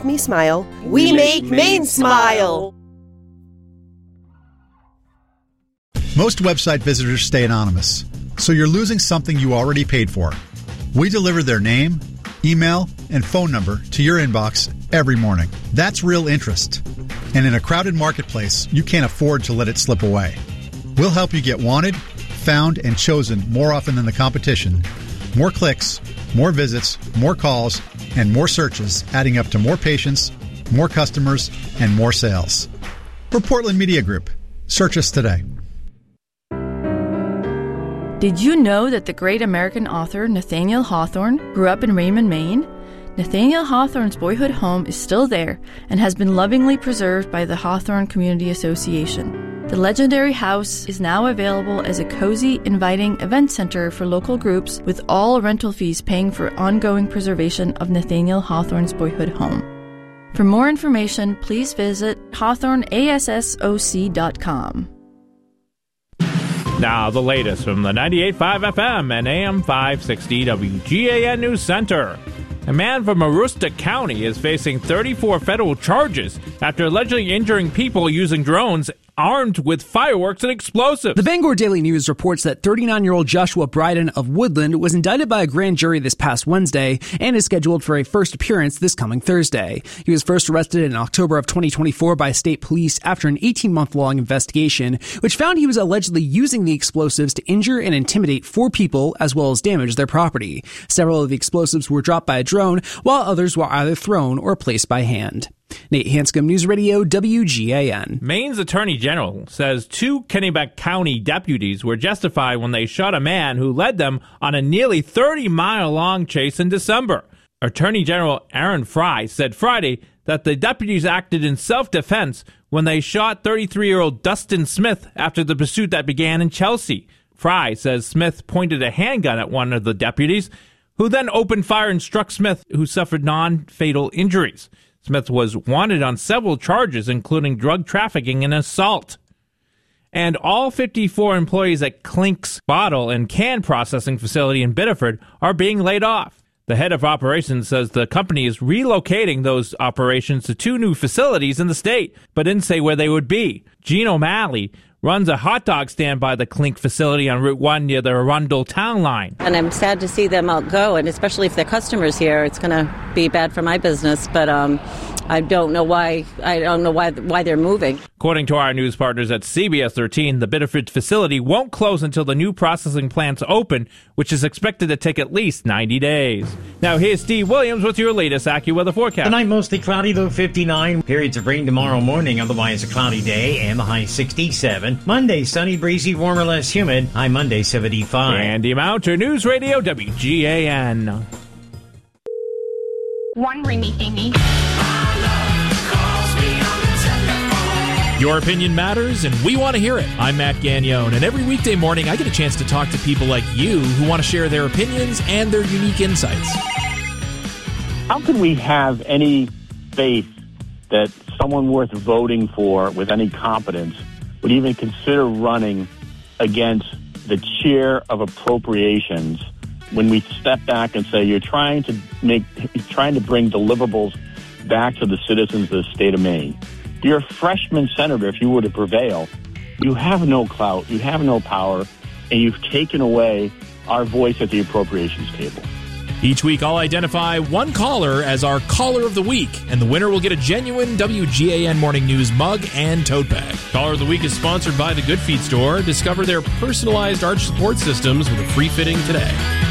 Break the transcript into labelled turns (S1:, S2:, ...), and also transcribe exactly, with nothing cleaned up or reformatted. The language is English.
S1: make me smile, we, we make, make Maine smile.
S2: Most website visitors stay anonymous, so you're losing something you already paid for. We deliver their name, email, and phone number to your inbox every morning. That's real interest. And in a crowded marketplace, you can't afford to let it slip away. We'll help you get wanted, found, and chosen more often than the competition. More clicks, more visits, more calls, and more searches, adding up to more patients, more customers, and more sales. We're Portland Media Group. Search us today.
S3: Did you know that the great American author Nathaniel Hawthorne grew up in Raymond, Maine? Nathaniel Hawthorne's boyhood home is still there and has been lovingly preserved by the Hawthorne Community Association. The legendary house is now available as a cozy, inviting event center for local groups, with all rental fees paying for ongoing preservation of Nathaniel Hawthorne's boyhood home. For more information, please visit hawthorne a s s o c dot com.
S4: Now, the latest from the ninety-eight point five F M and A M five sixty W G A N News Center. A man from Aroostook County is facing thirty-four federal charges after allegedly injuring people using drones armed with fireworks and explosives.
S5: The Bangor Daily News reports that thirty-nine-year-old Joshua Bryden of Woodland was indicted by a grand jury this past Wednesday and is scheduled for a first appearance this coming Thursday. He was first arrested in October of twenty twenty-four by state police after an eighteen-month-long investigation, which found he was allegedly using the explosives to injure and intimidate four people as well as damage their property. Several of the explosives were dropped by a drone, while others were either thrown or placed by hand. Nate Hanscom, News Radio, W G A N.
S4: Maine's Attorney General says two Kennebec County deputies were justified when they shot a man who led them on a nearly thirty-mile-long chase in December. Attorney General Aaron Fry said Friday that the deputies acted in self-defense when they shot thirty-three-year-old Dustin Smith after the pursuit that began in Chelsea. Fry says Smith pointed a handgun at one of the deputies, who then opened fire and struck Smith, who suffered non-fatal injuries. Smith was wanted on several charges, including drug trafficking and assault. And all fifty-four employees at Clink's bottle and can processing facility in Biddeford are being laid off. The head of operations says the company is relocating those operations to two new facilities in the state, but didn't say where they would be. Gene O'Malley runs a hot dog stand by the Clink facility on Route one near the Arundel town line.
S6: And I'm sad to see them out go, and especially if they're customers here, it's going to be bad for my business. But um, I don't know why. I don't know why why they're moving.
S4: According to our news partners at C B S thirteen, the Biddeford facility won't close until the new processing plants open, which is expected to take at least ninety days. Now here's Steve Williams with your latest AccuWeather forecast.
S7: Tonight mostly cloudy, low fifty-nine. Periods of rain tomorrow morning, otherwise a cloudy day, and the high sixty-seven. Monday, sunny, breezy, warmer, less humid. High Monday, seventy-five.
S4: Andy Mounter, News Radio, W G A N.
S8: One ringy dingy.
S9: Your opinion matters, and we want to hear it. I'm Matt Gagnone, and every weekday morning I get a chance to talk to people like you who want to share their opinions and their unique insights.
S10: How can we have any faith that someone worth voting for with any competence would even consider running against the chair of appropriations when we step back and say you're trying to make, trying to bring deliverables back to the citizens of the state of Maine? You're a freshman senator. If you were to prevail, you have no clout, you have no power, and you've taken away our voice at the appropriations table.
S9: Each week, I'll identify one caller as our Caller of the Week, and the winner will get a genuine W G A N Morning News mug and tote bag. Caller of the Week is sponsored by the Good Feet Store. Discover their personalized arch support systems with a free fitting today.